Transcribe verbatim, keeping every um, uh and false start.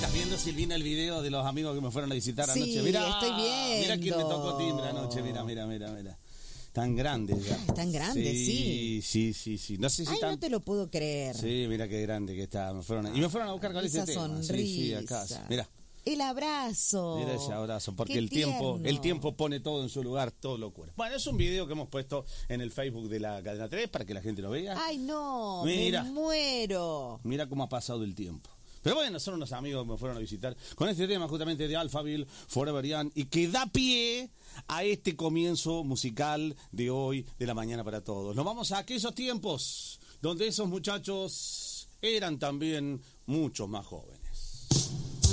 ¿Estás viendo, Silvina, el video de los amigos que me fueron a visitar sí, anoche? Mirá, estoy viendo. Mira quién me tocó timbre anoche, mira, mira, mira, mira. Tan grande ya. Tan grande, sí. Sí, sí, sí, sí. No sé si Ay, tan... no te lo puedo creer. Sí, mira qué grande que está. Me fueron a... Y me fueron a buscar con ese Esa tema. sonrisa. Sí, sí, acá. Mira. El abrazo. Mira ese abrazo, porque Qué el tiempo, tierno. el tiempo pone todo en su lugar, todo lo cura. Bueno, es un video que hemos puesto en el Facebook de la Cadena tres para que la gente lo vea. Ay, no, Mira. me muero. Mira cómo ha pasado el tiempo. Pero bueno, son unos amigos que me fueron a visitar con este tema justamente de Alphaville, Forever Young, y que da pie a este comienzo musical de hoy, de la mañana para todos. Nos vamos a aquellos tiempos donde esos muchachos eran también muchos más jóvenes.